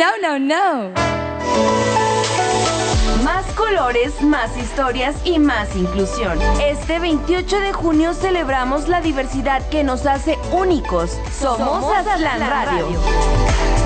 No, no, no. Más colores, más historias y más inclusión. Este 28 de junio celebramos la diversidad que nos hace únicos. Somos Aztlán Radio.